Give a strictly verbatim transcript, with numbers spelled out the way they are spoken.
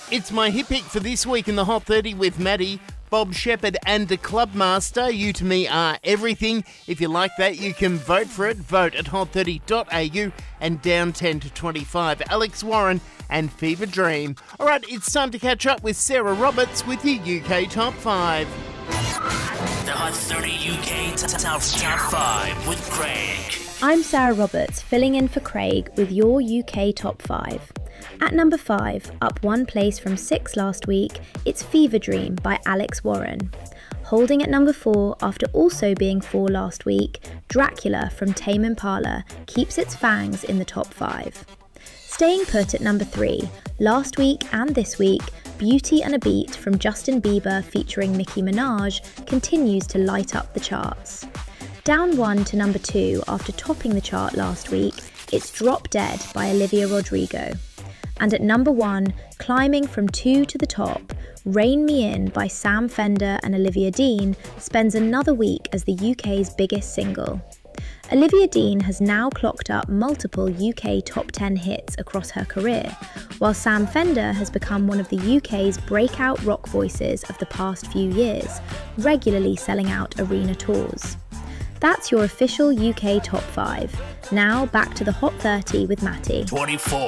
It's my hit pick for this week in the Hot thirty with Maddie, Bob Shepherd and the Clubmaster. You to me are everything. If you like that, you can vote for it. Vote at hot thirty dot a u and down ten to twenty-five. Alex Warren and Fever Dream. All right, it's time to catch up with Sarah Roberts with your U K Top five. The Hot thirty U K Top five with Craig. I'm Sarah Roberts, filling in for Craig with your U K Top five. At number five, up one place from six last week, it's Fever Dream by Alex Warren. Holding at number four after also being four last week, Dracula from Tame Impala keeps its fangs in the top five. Staying put at number three, last week and this week, Beauty and a Beat from Justin Bieber featuring Nicki Minaj continues to light up the charts. Down one to number two after topping the chart last week, it's Drop Dead by Olivia Rodrigo. And at number one, climbing from two to the top, Rein Me In by Sam Fender and Olivia Dean spends another week as the U K's biggest single. Olivia Dean has now clocked up multiple U K top ten hits across her career, while Sam Fender has become one of the U K's breakout rock voices of the past few years, regularly selling out arena tours. That's your official U K Top five. Now back to the Hot thirty with Matty. twenty-four.